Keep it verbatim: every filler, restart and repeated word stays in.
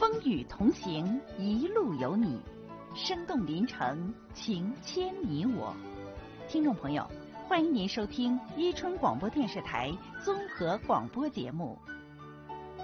风雨同行，一路有你，生动临城，情牵你我。听众朋友，欢迎您收听伊春广播电视台综合广播节目